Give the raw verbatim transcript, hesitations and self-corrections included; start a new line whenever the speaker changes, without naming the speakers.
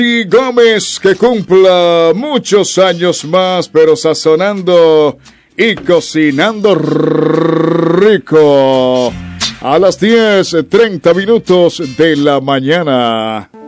Y Gómez, que cumpla muchos años más, pero sazonando y cocinando rico. A las diez treinta minutos de la mañana.